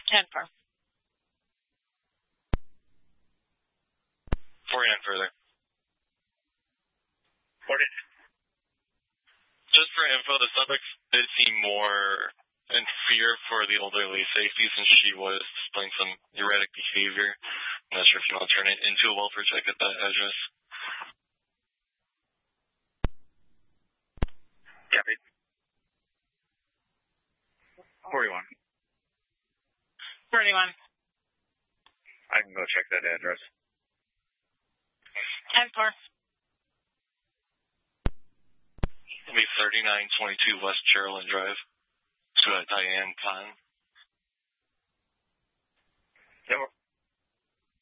10-4. 49 further. 49. Just for info, the suspects did seem more in fear for the elderly safety since she was displaying some erratic behavior. I'm not sure if you want to turn it into a welfare check at that address. Copy. 41. 41. I can go check that address. 10-4. It'll be 3922 West Cherlin Drive. To Diane Khan. Yep.